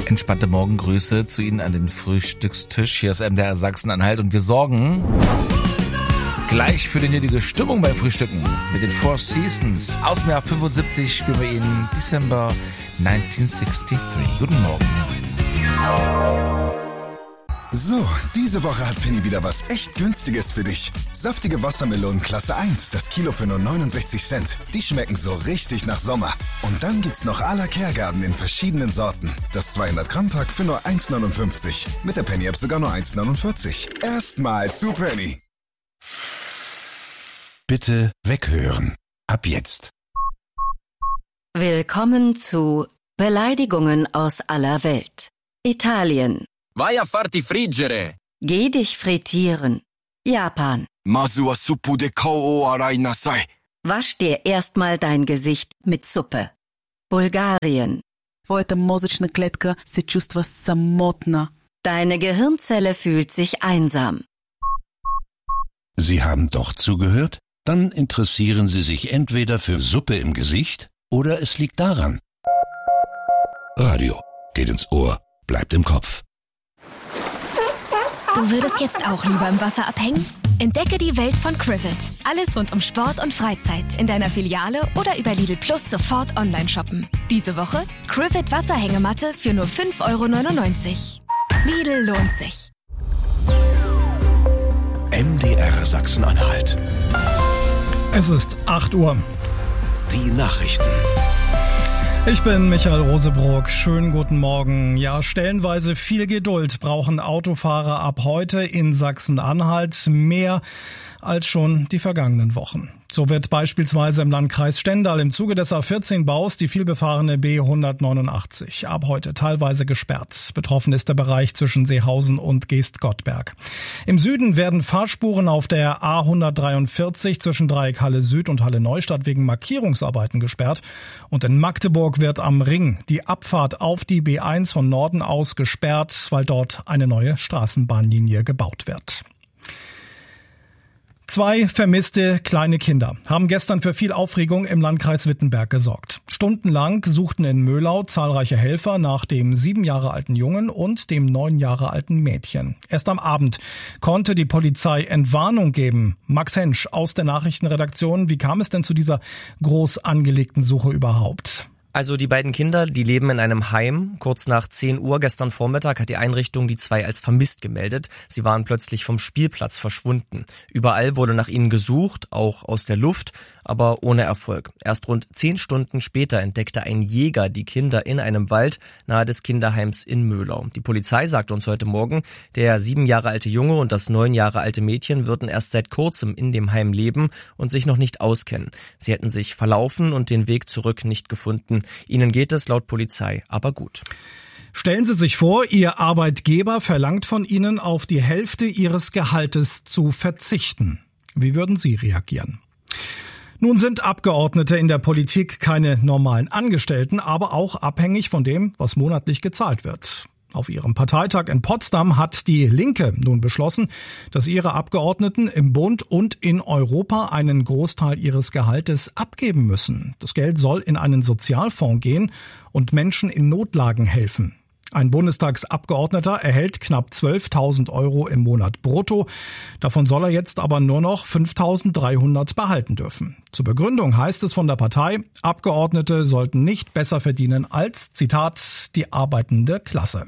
Entspannte Morgengrüße zu Ihnen an den Frühstückstisch. Hier ist MDR Sachsen-Anhalt und wir sorgen gleich für die nötige Stimmung beim Frühstücken. Mit den Four Seasons aus dem Jahr 75 spielen wir Ihnen December 1963. Guten Morgen. So, diese Woche hat Penny wieder was echt Günstiges für dich. Saftige Wassermelonen Klasse 1, das Kilo für nur 69 Cent. Die schmecken so richtig nach Sommer. Und dann gibt's noch à la Kergarten in verschiedenen Sorten. Das 200-Gramm-Pack für nur 1,59. Mit der Penny-App sogar nur 1,49. Erstmal zu Penny. Bitte weghören. Ab jetzt. Willkommen zu Beleidigungen aus aller Welt. Italien. Vai a farti friggere. Geh dich frittieren. Japan. Masu wa suppu de kao o arai nasai. Wasch dir erstmal dein Gesicht mit Suppe. Bulgarien. Твоята мозъчна клетка се чувства самотна. Deine Gehirnzelle fühlt sich einsam. Sie haben doch zugehört? Dann interessieren Sie sich entweder für Suppe im Gesicht oder es liegt daran. Radio geht ins Ohr, bleibt im Kopf. Du würdest jetzt auch lieber im Wasser abhängen? Entdecke die Welt von Crivet. Alles rund um Sport und Freizeit in deiner Filiale oder über Lidl Plus sofort online shoppen. Diese Woche Crivet Wasserhängematte für nur 5,99 €. Lidl lohnt sich. MDR Sachsen-Anhalt. Es ist 8 Uhr. Die Nachrichten. Ich bin Michael Rosebrock. Schönen guten Morgen. Ja, stellenweise viel Geduld brauchen Autofahrer ab heute in Sachsen-Anhalt. Mehr als schon die vergangenen Wochen. So wird beispielsweise im Landkreis Stendal im Zuge des A14-Baus die vielbefahrene B189 ab heute teilweise gesperrt. Betroffen ist der Bereich zwischen Seehausen und Geest-Gottberg. Im Süden werden Fahrspuren auf der A143 zwischen Dreieck Halle Süd und Halle Neustadt wegen Markierungsarbeiten gesperrt. Und in Magdeburg wird am Ring die Abfahrt auf die B1 von Norden aus gesperrt, weil dort eine neue Straßenbahnlinie gebaut wird. 2 vermisste kleine Kinder haben gestern für viel Aufregung im Landkreis Wittenberg gesorgt. Stundenlang suchten in Möhlau zahlreiche Helfer nach dem 7 Jahre alten Jungen und dem 9 Jahre alten Mädchen. Erst am Abend konnte die Polizei Entwarnung geben. Max Hensch aus der Nachrichtenredaktion. Wie kam es denn zu dieser groß angelegten Suche überhaupt? Also die beiden Kinder, die leben in einem Heim. Kurz nach 10 Uhr gestern Vormittag hat die Einrichtung die 2 als vermisst gemeldet. Sie waren plötzlich vom Spielplatz verschwunden. Überall wurde nach ihnen gesucht, auch aus der Luft, aber ohne Erfolg. Erst rund 10 Stunden später entdeckte ein Jäger die Kinder in einem Wald nahe des Kinderheims in Möhlau. Die Polizei sagte uns heute Morgen, der 7 Jahre alte Junge und das 9 Jahre alte Mädchen würden erst seit kurzem in dem Heim leben und sich noch nicht auskennen. Sie hätten sich verlaufen und den Weg zurück nicht gefunden. Ihnen geht es laut Polizei aber gut. Stellen Sie sich vor, Ihr Arbeitgeber verlangt von Ihnen, auf die Hälfte Ihres Gehaltes zu verzichten. Wie würden Sie reagieren? Nun sind Abgeordnete in der Politik keine normalen Angestellten, aber auch abhängig von dem, was monatlich gezahlt wird. Auf ihrem Parteitag in Potsdam hat die Linke nun beschlossen, dass ihre Abgeordneten im Bund und in Europa einen Großteil ihres Gehaltes abgeben müssen. Das Geld soll in einen Sozialfonds gehen und Menschen in Notlagen helfen. Ein Bundestagsabgeordneter erhält knapp 12.000 € im Monat brutto. Davon soll er jetzt aber nur noch 5.300 behalten dürfen. Zur Begründung heißt es von der Partei, Abgeordnete sollten nicht besser verdienen als, Zitat, die arbeitende Klasse.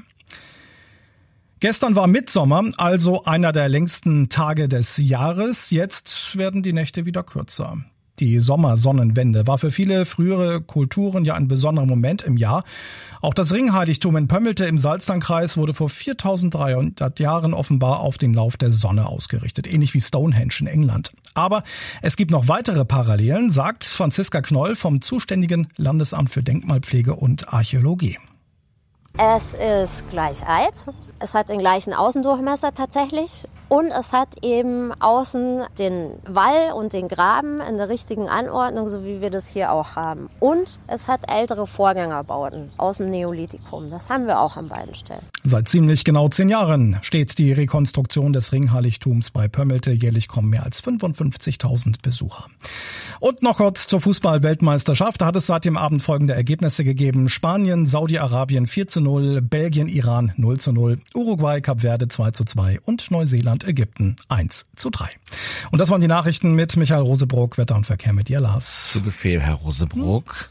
Gestern war Mittsommer, also einer der längsten Tage des Jahres. Jetzt werden die Nächte wieder kürzer. Die Sommersonnenwende war für viele frühere Kulturen ja ein besonderer Moment im Jahr. Auch das Ringheiligtum in Pömmelte im Salzlandkreis wurde vor 4.300 Jahren offenbar auf den Lauf der Sonne ausgerichtet, ähnlich wie Stonehenge in England. Aber es gibt noch weitere Parallelen, sagt Franziska Knoll vom zuständigen Landesamt für Denkmalpflege und Archäologie. Es ist gleich alt. Es hat den gleichen Außendurchmesser tatsächlich Und es hat eben außen den Wall und den Graben in der richtigen Anordnung, so wie wir das hier auch haben. Und es hat ältere Vorgängerbauten aus dem Neolithikum. Das haben wir auch an beiden Stellen. Seit ziemlich genau 10 Jahren steht die Rekonstruktion des Ringheiligtums bei Pömmelte. Jährlich kommen mehr als 55.000 Besucher. Und noch kurz zur Fußball-Weltmeisterschaft. Da hat es seit dem Abend folgende Ergebnisse gegeben. Spanien, Saudi-Arabien 4:0, Belgien, Iran 0:0, Uruguay, Kap Verde 2:2 und Neuseeland, Ägypten 1:3. Und das waren die Nachrichten mit Michael Rosebrock. Wetter und Verkehr mit dir, Lars. Zu Befehl, Herr Rosebrock.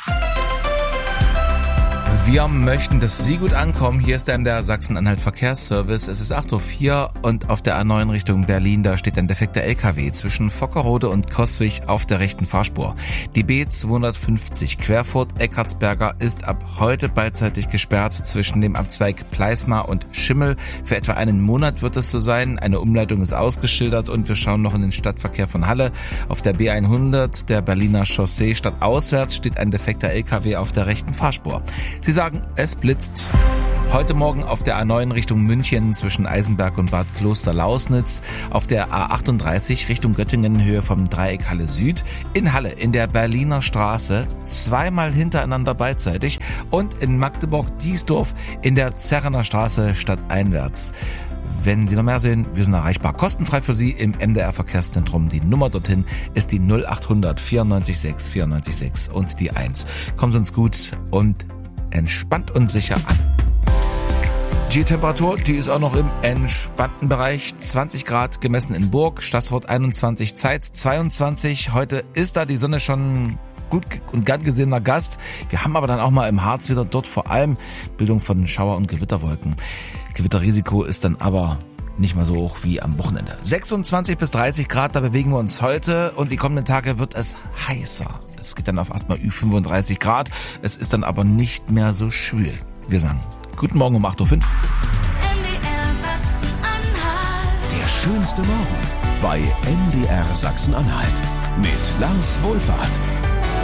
Wir möchten, dass Sie gut ankommen. Hier ist der MDR Sachsen-Anhalt Verkehrsservice. Es ist 8:04 Uhr und auf der A9 Richtung Berlin, da steht ein defekter LKW zwischen Vockerode und Coswig auf der rechten Fahrspur. Die B250 Querfurt-Eckartsberger ist ab heute beidseitig gesperrt zwischen dem Abzweig Pleismar und Schimmel. Für etwa einen Monat wird es so sein. Eine Umleitung ist ausgeschildert und wir schauen noch in den Stadtverkehr von Halle. Auf der B100 der Berliner Chaussee stadtauswärts steht ein defekter LKW auf der rechten Fahrspur. Sie sagen, es blitzt. Heute Morgen auf der A9 Richtung München zwischen Eisenberg und Bad Kloster-Lausnitz, auf der A38 Richtung Göttingen in Höhe vom Dreieck Halle Süd, in Halle in der Berliner Straße, zweimal hintereinander beidseitig und in Magdeburg-Diesdorf in der Zerrener Straße stadteinwärts. Wenn Sie noch mehr sehen, wir sind erreichbar. Kostenfrei für Sie im MDR Verkehrszentrum. Die Nummer dorthin ist die 0800 94 6 94 6 und die 1. Kommen Sie uns gut und entspannt und sicher an. Die Temperatur, die ist auch noch im entspannten Bereich. 20 Grad gemessen in Burg, Stassfurt 21, Zeitz 22. Heute ist da die Sonne schon gut und gern gesehener Gast. Wir haben aber dann auch mal im Harz wieder dort vor allem Bildung von Schauer- und Gewitterwolken. Gewitterrisiko ist dann aber nicht mal so hoch wie am Wochenende. 26 bis 30 Grad, da bewegen wir uns heute und die kommenden Tage wird es heißer. Es geht dann auf erstmal Ü35 Grad. Es ist dann aber nicht mehr so schwül. Wir sagen guten Morgen um 8:05 Uhr. Der schönste Morgen bei MDR Sachsen-Anhalt mit Lars Wohlfahrt.